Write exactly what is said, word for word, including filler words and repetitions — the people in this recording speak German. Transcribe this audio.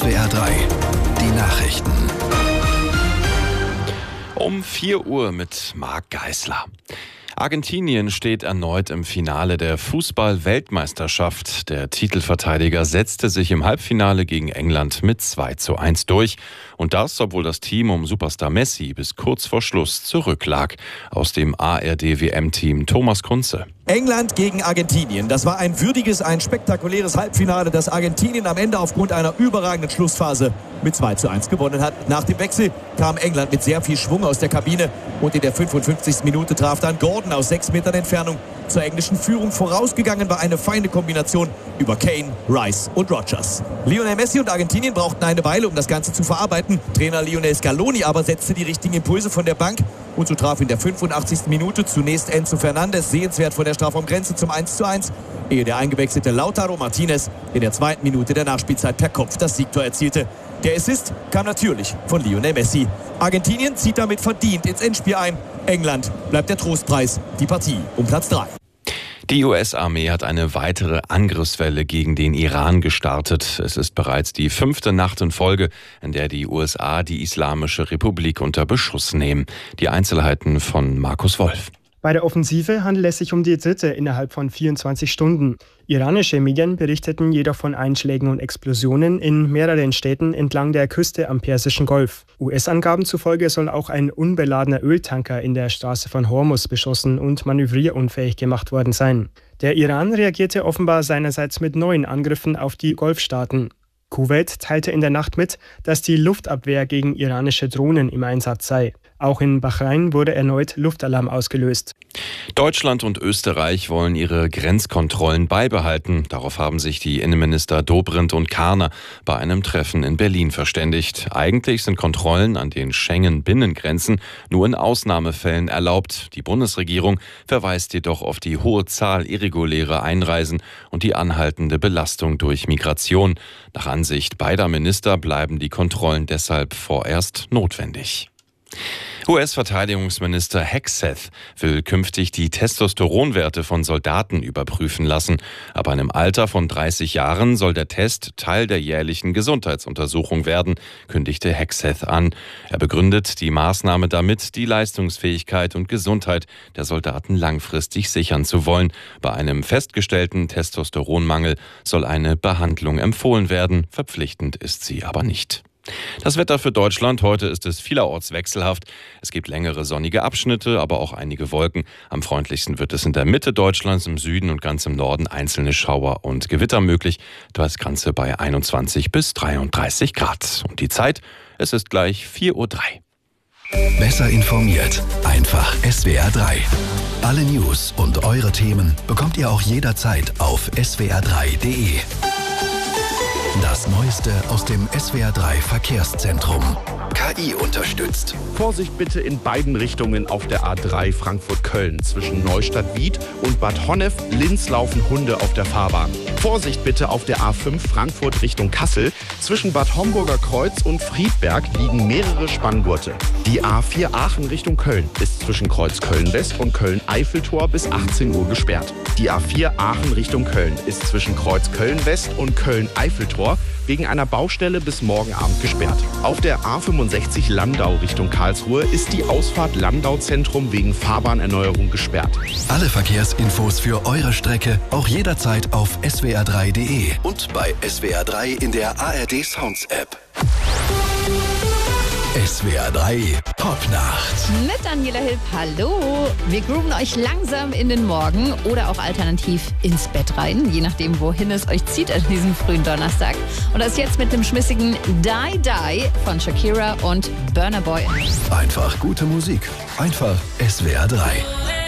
S W R drei, die Nachrichten. Um vier Uhr mit Marc Geisler. Argentinien steht erneut im Finale der Fußball-Weltmeisterschaft. Der Titelverteidiger setzte sich im Halbfinale gegen England mit zwei zu eins durch. Und das, obwohl das Team um Superstar Messi bis kurz vor Schluss zurücklag. Aus dem A R D-W M-Team Thomas Kunze. England gegen Argentinien. Das war ein würdiges, ein spektakuläres Halbfinale, das Argentinien am Ende aufgrund einer überragenden Schlussphase mit zwei zu eins gewonnen hat. Nach dem Wechsel kam England mit sehr viel Schwung aus der Kabine und in der fünfundfünfzigsten Minute traf dann Gordon aus sechs Metern Entfernung zur englischen Führung. Vorausgegangen war eine feine Kombination über Kane, Rice und Rodgers. Lionel Messi und Argentinien brauchten eine Weile, um das Ganze zu verarbeiten. Trainer Lionel Scaloni aber setzte die richtigen Impulse von der Bank und so traf in der fünfundachtzigsten Minute zunächst Enzo Fernandes sehenswert vor der Strafraumgrenze zum eins zu eins, ehe der eingewechselte Lautaro Martinez in der zweiten Minute der Nachspielzeit per Kopf das Siegtor erzielte. Der Assist kam natürlich von Lionel Messi. Argentinien zieht damit verdient ins Endspiel ein. England bleibt der Trostpreis, die Partie um Platz drei. Die U S-Armee hat eine weitere Angriffswelle gegen den Iran gestartet. Es ist bereits die fünfte Nacht in Folge, in der die U S A die Islamische Republik unter Beschuss nehmen. Die Einzelheiten von Markus Wolf. Bei der Offensive handelt es sich um die dritte innerhalb von vierundzwanzig Stunden. Iranische Medien berichteten jedoch von Einschlägen und Explosionen in mehreren Städten entlang der Küste am Persischen Golf. U S-Angaben zufolge soll auch ein unbeladener Öltanker in der Straße von Hormuz beschossen und manövrierunfähig gemacht worden sein. Der Iran reagierte offenbar seinerseits mit neuen Angriffen auf die Golfstaaten. Kuwait teilte in der Nacht mit, dass die Luftabwehr gegen iranische Drohnen im Einsatz sei. Auch in Bahrain wurde erneut Luftalarm ausgelöst. Deutschland und Österreich wollen ihre Grenzkontrollen beibehalten. Darauf haben sich die Innenminister Dobrindt und Karner bei einem Treffen in Berlin verständigt. Eigentlich sind Kontrollen an den Schengen-Binnengrenzen nur in Ausnahmefällen erlaubt. Die Bundesregierung verweist jedoch auf die hohe Zahl irregulärer Einreisen und die anhaltende Belastung durch Migration. Nach Ansicht beider Minister bleiben die Kontrollen deshalb vorerst notwendig. U S-Verteidigungsminister Hegseth will künftig die Testosteronwerte von Soldaten überprüfen lassen. Ab einem Alter von dreißig Jahren soll der Test Teil der jährlichen Gesundheitsuntersuchung werden, kündigte Hegseth an. Er begründet die Maßnahme damit, die Leistungsfähigkeit und Gesundheit der Soldaten langfristig sichern zu wollen. Bei einem festgestellten Testosteronmangel soll eine Behandlung empfohlen werden. Verpflichtend ist sie aber nicht. Das Wetter für Deutschland. Heute ist es vielerorts wechselhaft. Es gibt längere sonnige Abschnitte, aber auch einige Wolken. Am freundlichsten wird es in der Mitte Deutschlands, im Süden und ganz im Norden einzelne Schauer und Gewitter möglich. Das Ganze bei einundzwanzig bis dreiunddreißig Grad. Und die Zeit, es ist gleich vier Uhr drei. Besser informiert, einfach S W R drei. Alle News und eure Themen bekommt ihr auch jederzeit auf S W R drei punkt de. Das Neueste aus dem S W R drei Verkehrszentrum. K I unterstützt. Vorsicht bitte in beiden Richtungen auf der A drei Frankfurt-Köln. Zwischen Neustadt-Wied und Bad Honnef-Linz laufen Hunde auf der Fahrbahn. Vorsicht bitte auf der A fünf Frankfurt Richtung Kassel. Zwischen Bad Homburger Kreuz und Friedberg liegen mehrere Spanngurte. Die A vier Aachen Richtung Köln ist zwischen Kreuz Köln-West und Köln-Eiffeltor bis achtzehn Uhr gesperrt. Die A vier Aachen Richtung Köln ist zwischen Kreuz Köln-West und Köln-Eiffeltor wegen einer Baustelle bis morgen Abend gesperrt. Auf der A fünfundsechzig Landau Richtung Karlsruhe ist die Ausfahrt Landau-Zentrum wegen Fahrbahnerneuerung gesperrt. Alle Verkehrsinfos für eure Strecke auch jederzeit auf S W R drei punkt de und bei S W R drei in der A R D Sounds App. S W R drei Popnacht. Mit Daniela Hilf, hallo. Wir grooven euch langsam in den Morgen oder auch alternativ ins Bett rein, je nachdem, wohin es euch zieht an diesem frühen Donnerstag. Und das jetzt mit dem schmissigen Die Die von Shakira und Burna Boy. Einfach gute Musik. Einfach S W R drei.